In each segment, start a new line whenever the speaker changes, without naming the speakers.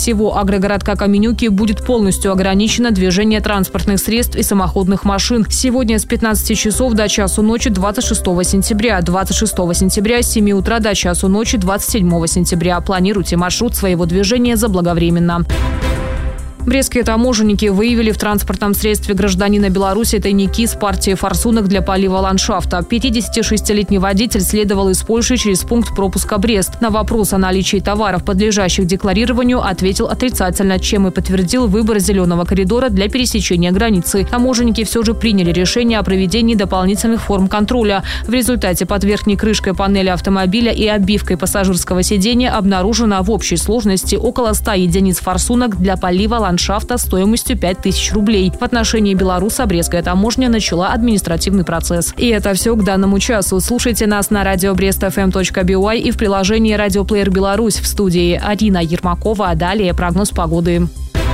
всего агрогородка Каменюки будет полностью ограничено движение транспортных средств и самоходных машин. Сегодня с 15 часов до часу ночи 26 сентября. 26 сентября с 7 утра до часу ночи 27 сентября. Планируйте маршрут своего движения заблаговременно. Брестские таможенники выявили в транспортном средстве гражданина Беларуси тайники с партией форсунок для полива ландшафта. 56-летний водитель следовал из Польши через пункт пропуска Брест. На вопрос о наличии товаров, подлежащих декларированию, ответил отрицательно, чем и подтвердил выбор зеленого коридора для пересечения границы. Таможенники все же приняли решение о проведении дополнительных форм контроля. В результате под верхней крышкой панели автомобиля и обивкой пассажирского сидения обнаружено в общей сложности около 100 единиц форсунок для полива ландшафта стоимостью 5000 рублей. В отношении белоруса Брестская таможня начала административный процесс. И это все к данному часу. Слушайте нас на радио brestfm.by и в приложении «Радиоплеер Беларусь». В студии Арина Ермакова. А далее прогноз погоды.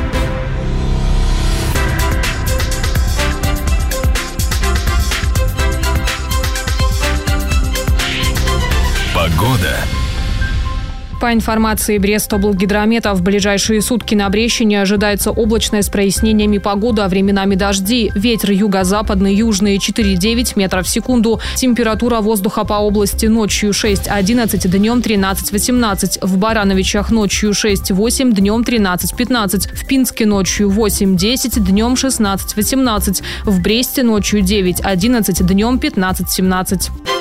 Погода.
По информации Брестоблгидромета, в ближайшие сутки на Брещине ожидается облачная с прояснениями погода, а временами дожди. Ветер юго-западный, южный 4,9 метров в секунду. Температура воздуха по области ночью 6-11, днем 13-18. В Барановичах ночью 6-8, днем 13-15. В Пинске ночью 8-10, днем 16-18. В Бресте ночью 9-11, днем 15-17.